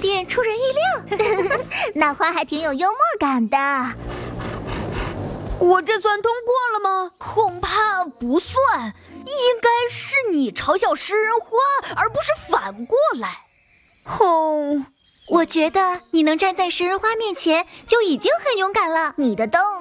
点出人意料。 那花还挺有幽默感的。 我这算通过了吗？ 恐怕不算，应该是你嘲笑食人花，而不是反过来。 哦， 我觉得你能站在食人花面前就已经很勇敢了。你的洞